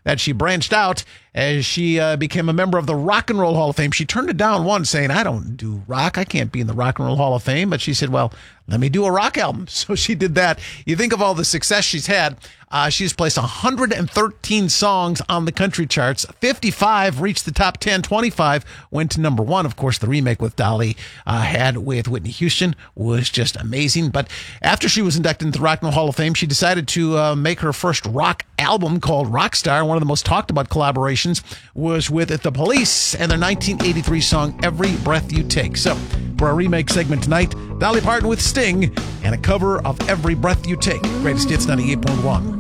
that she branched out as she became a member of the Rock and Roll Hall of Fame. She turned it down once, saying, I don't do rock. I can't be in the Rock and Roll Hall of Fame. But she said, well, let me do a rock album. So she did that. You think of all the success she's had. She's placed 113 songs on the country charts. 55 reached the top 10. 25 went to number one. Of course, the remake with Dolly had with Whitney Houston was just amazing. But after she was inducted into the Rock and Roll Hall of Fame, she decided to make her first rock album called Rockstar. One of the most talked about collaborations was with The Police and their 1983 song, Every Breath You Take. So for our remake segment tonight, Dolly Parton with Sting and a cover of Every Breath You Take. Greatest Hits 98.1.